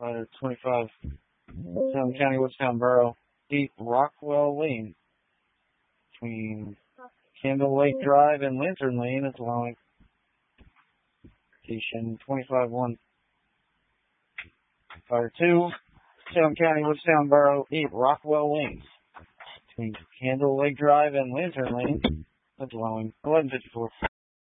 25, Salem County, Woodstown Borough, 8 Rockwell Lane, between Candle Lake Drive and Lantern Lane, is allowing station 25-1. Fire 2, Salem County, Woodstown Borough, 8 Rockwell Lane, between Candle Lake Drive and Lantern Lane, is allowing 11:54.